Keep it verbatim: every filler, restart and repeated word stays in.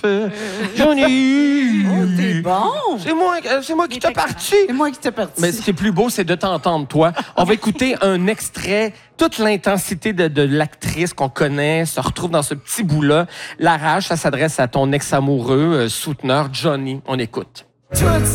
euh, j'en ai eu. Oh, t'es bon. C'est moi, euh, c'est moi qui t'ai parti. C'est moi qui t'ai parti. Mais ce qui est plus beau, c'est de t'entendre, toi. On va écouter un extrait. Toute l'intensité de, de l'actrice qu'on connaît se retrouve dans ce petit bout-là. La rage, ça s'adresse à ton ex-amoureux, euh, souteneur, Johnny. On écoute. Toute